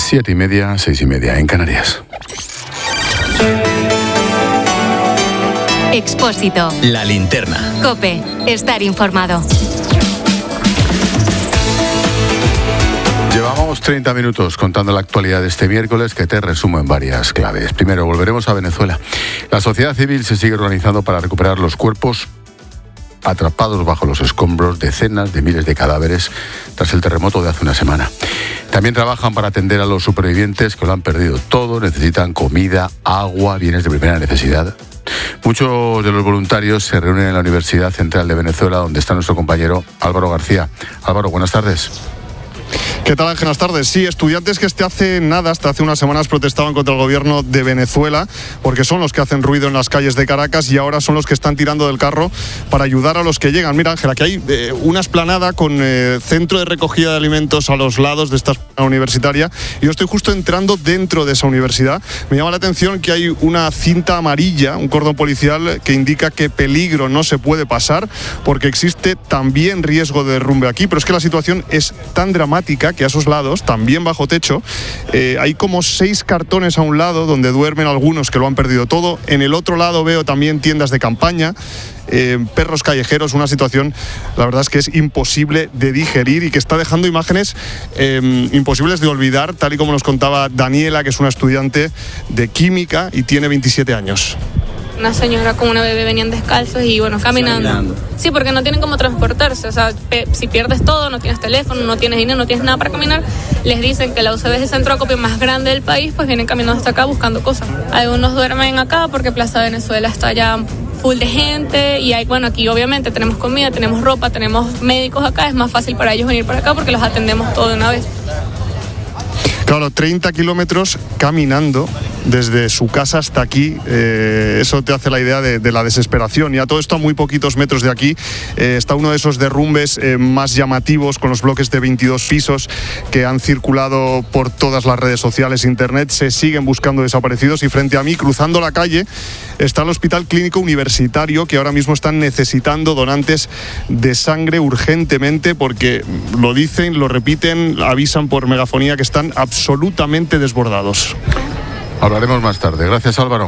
7:30, 6:30 en Canarias. Expósito. La linterna. COPE. Estar informado. Llevamos 30 minutos contando la actualidad de este miércoles, que te resumo en varias claves. Primero, volveremos a Venezuela. La sociedad civil se sigue organizando para recuperar los cuerpos atrapados bajo los escombros, decenas de miles de cadáveres tras el terremoto de hace una semana. También trabajan para atender a los supervivientes que lo han perdido todo, necesitan comida, agua, bienes de primera necesidad. Muchos de los voluntarios se reúnen en la Universidad Central de Venezuela, donde está nuestro compañero Álvaro García. Álvaro, buenas tardes. ¿Qué tal, Ángel? Buenas tardes. Sí, estudiantes que hasta hace unas semanas protestaban contra el gobierno de Venezuela, porque son los que hacen ruido en las calles de Caracas y ahora son los que están tirando del carro para ayudar a los que llegan. Mira, Ángel, aquí hay una explanada con centro de recogida de alimentos a los lados de esta explanada universitaria. Y yo estoy justo entrando dentro de esa universidad. Me llama la atención que hay una cinta amarilla, un cordón policial que indica que peligro no se puede pasar, porque existe también riesgo de derrumbe aquí. Pero es que la situación es tan dramática que a esos lados, también bajo techo, hay como 6 cartones a un lado donde duermen algunos que lo han perdido todo. En el otro lado veo también tiendas de campaña, perros callejeros, una situación, la verdad es que es imposible de digerir y que está dejando imágenes imposibles de olvidar, tal y como nos contaba Daniela, que es una estudiante de química y tiene 27 años. Una señora con una bebé venían descalzos y bueno, caminando. Sí, porque no tienen cómo transportarse. O sea, si pierdes todo, no tienes teléfono, no tienes dinero, no tienes nada para caminar, les dicen que la UCB es el centro de acopio más grande del país, pues vienen caminando hasta acá buscando cosas. Algunos duermen acá porque Plaza Venezuela está ya full de gente y aquí obviamente tenemos comida, tenemos ropa, tenemos médicos acá. Es más fácil para ellos venir para acá porque los atendemos todo de una vez. Claro, 30 kilómetros caminando desde su casa hasta aquí, eso te hace la idea de la desesperación. Y a todo esto, a muy poquitos metros de aquí, está uno de esos derrumbes más llamativos, con los bloques de 22 pisos que han circulado por todas las redes sociales, internet. Se siguen buscando desaparecidos y frente a mí, cruzando la calle, está el Hospital Clínico Universitario, que ahora mismo están necesitando donantes de sangre urgentemente, porque lo dicen, lo repiten, avisan por megafonía que están absolutamente desbordados. Hablaremos más tarde. Gracias, Álvaro.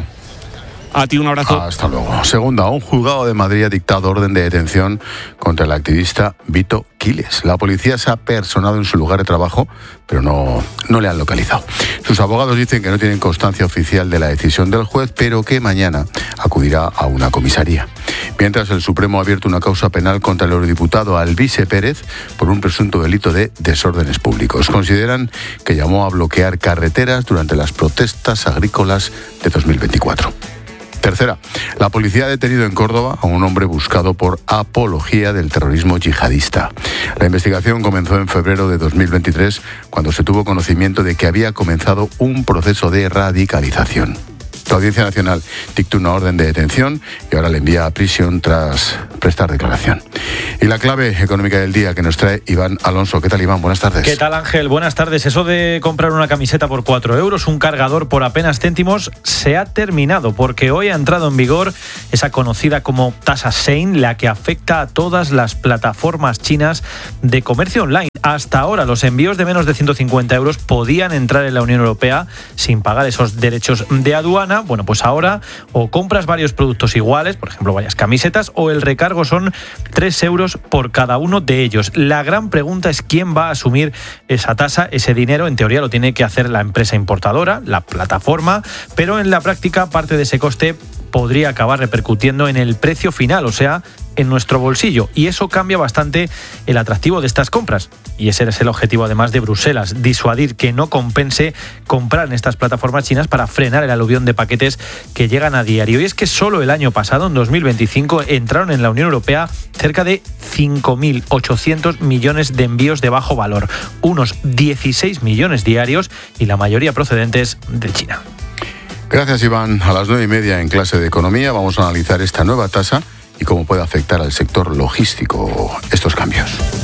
A ti un abrazo. Hasta luego. Segunda, un juzgado de Madrid ha dictado orden de detención contra el activista Vito Quiles. La policía se ha personado en su lugar de trabajo, pero no le han localizado. Sus abogados dicen que no tienen constancia oficial de la decisión del juez, pero que mañana acudirá a una comisaría. Mientras, el Supremo ha abierto una causa penal contra el eurodiputado Alvise Pérez por un presunto delito de desórdenes públicos. Consideran que llamó a bloquear carreteras durante las protestas agrícolas de 2024. Tercera, la policía ha detenido en Córdoba a un hombre buscado por apología del terrorismo yihadista. La investigación comenzó en febrero de 2023, cuando se tuvo conocimiento de que había comenzado un proceso de radicalización. La Audiencia Nacional dictó una orden de detención y ahora le envía a prisión tras prestar declaración. Y la clave económica del día que nos trae Iván Alonso. ¿Qué tal, Iván? Buenas tardes. ¿Qué tal, Ángel? Buenas tardes. Eso de comprar una camiseta por 4 euros, un cargador por apenas céntimos, se ha terminado, porque hoy ha entrado en vigor esa conocida como tasa Shein, la que afecta a todas las plataformas chinas de comercio online. Hasta ahora, los envíos de menos de 150 euros podían entrar en la Unión Europea sin pagar esos derechos de aduana. Bueno, pues ahora o compras varios productos iguales, por ejemplo, varias camisetas, o el recargo son 3 euros por cada uno de ellos. La gran pregunta es quién va a asumir esa tasa, ese dinero. En teoría lo tiene que hacer la empresa importadora, la plataforma, pero en la práctica parte de ese coste podría acabar repercutiendo en el precio final, o sea, en nuestro bolsillo, y eso cambia bastante el atractivo de estas compras. Y ese es el objetivo además de Bruselas, disuadir que no compense comprar en estas plataformas chinas para frenar el aluvión de paquetes que llegan a diario. Y es que solo el año pasado, en 2025, entraron en la Unión Europea cerca de 5.800 millones de envíos de bajo valor, unos 16 millones diarios, y la mayoría procedentes de China. Gracias, Iván. A las 9:30 en clase de Economía vamos a analizar esta nueva tasa y cómo puede afectar al sector logístico estos cambios.